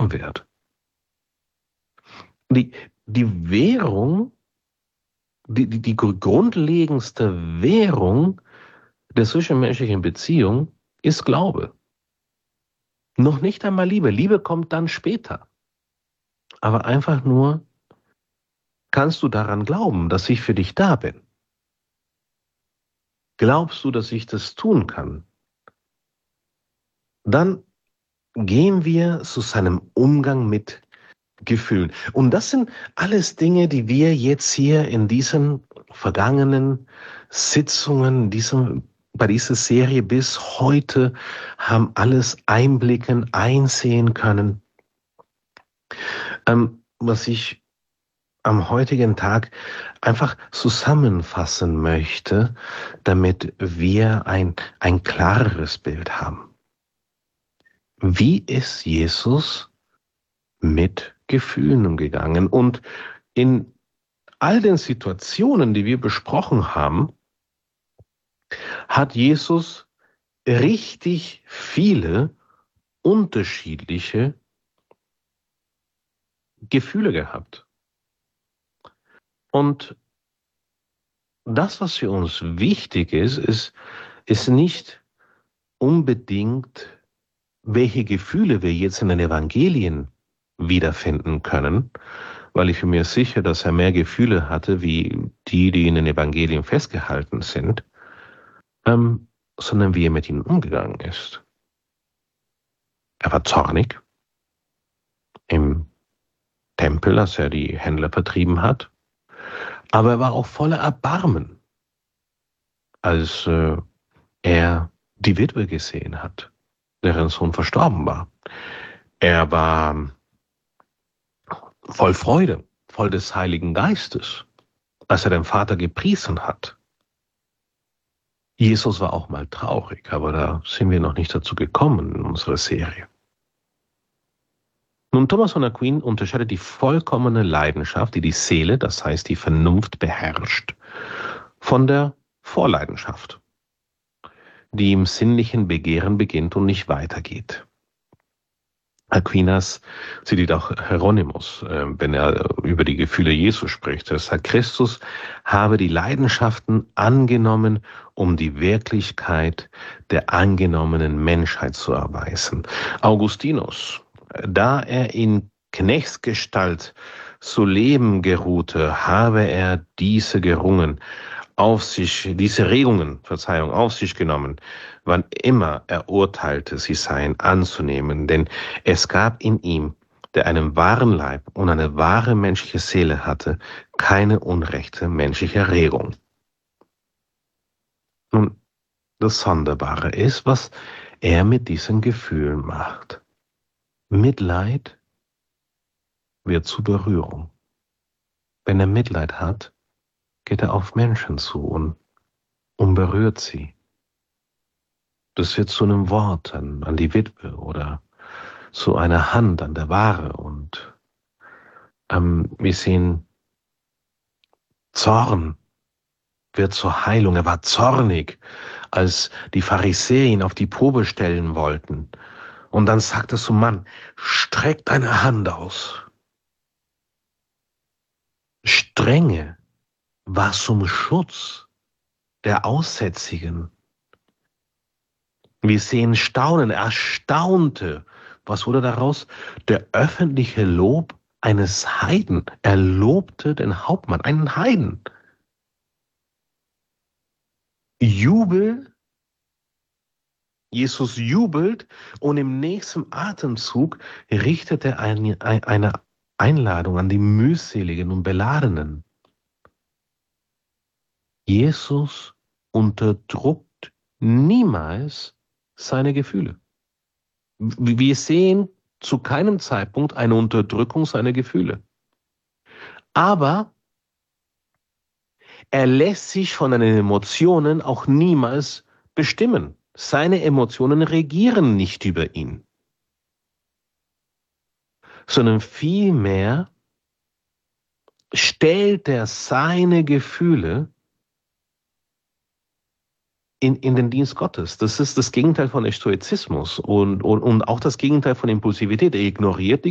gesprochen wird. Die Währung, die grundlegendste Währung der zwischenmenschlichen Beziehung ist Glaube. Noch nicht einmal Liebe. Liebe kommt dann später. Aber einfach nur, kannst du daran glauben, dass ich für dich da bin? Glaubst du, dass ich das tun kann? Dann gehen wir zu seinem Umgang mit Gefühlen. Und das sind alles Dinge, die wir jetzt hier in diesen vergangenen Sitzungen, bei dieser Serie bis heute haben alles einblicken, einsehen können. Was ich am heutigen Tag einfach zusammenfassen möchte, damit wir ein klareres Bild haben. Wie ist Jesus mit Gefühlen umgegangen? Und in all den Situationen, die wir besprochen haben, hat Jesus richtig viele unterschiedliche Gefühle gehabt. Und das, was für uns wichtig ist nicht unbedingt, welche Gefühle wir jetzt in den Evangelien wiederfinden können, weil ich bin mir sicher, dass er mehr Gefühle hatte, wie die in den Evangelien festgehalten sind, sondern wie er mit ihnen umgegangen ist. Er war zornig im Tempel, als er die Händler vertrieben hat, aber er war auch voller Erbarmen, als er die Witwe gesehen hat, deren Sohn verstorben war. Er war voll Freude, voll des Heiligen Geistes, als er den Vater gepriesen hat. Jesus war auch mal traurig, aber da sind wir noch nicht dazu gekommen in unserer Serie. Nun, Thomas von Aquin unterscheidet die vollkommene Leidenschaft, die die Seele, das heißt die Vernunft, beherrscht, von der Vorleidenschaft, die im sinnlichen Begehren beginnt und nicht weitergeht. Aquinas zitiert auch Hieronymus, wenn er über die Gefühle Jesu spricht. Er sagt, Christus habe die Leidenschaften angenommen, um die Wirklichkeit der angenommenen Menschheit zu erweisen. Augustinus, da er in Knechtsgestalt zu leben geruhte, habe er diese Regungen auf sich genommen, wann immer er urteilte, sie seien anzunehmen, denn es gab in ihm, der einen wahren Leib und eine wahre menschliche Seele hatte, keine unrechte menschliche Regung. Nun, das Sonderbare ist, was er mit diesen Gefühlen macht. Mitleid wird zu Berührung. Wenn er Mitleid hat, geht er auf Menschen zu und berührt sie. Das wird zu einem Wort an die Witwe oder zu einer Hand an der Ware. Und wir sehen, Zorn wird zur Heilung. Er war zornig, als die Pharisäer ihn auf die Probe stellen wollten. Und dann sagt er zum Mann, streck deine Hand aus. Strenge war zum Schutz der Aussätzigen. Wir sehen Staunen, er staunte. Was wurde daraus? Der öffentliche Lob eines Heiden. Er lobte den Hauptmann, einen Heiden. Jubel, Jesus jubelt und im nächsten Atemzug richtet er eine Einladung an die mühseligen und Beladenen. Jesus unterdrückt niemals seine Gefühle. Wir sehen zu keinem Zeitpunkt eine Unterdrückung seiner Gefühle. Aber er lässt sich von den Emotionen auch niemals bestimmen. Seine Emotionen regieren nicht über ihn, sondern vielmehr stellt er seine Gefühle in den Dienst Gottes. Das ist das Gegenteil von Stoizismus und auch das Gegenteil von Impulsivität. Er ignoriert die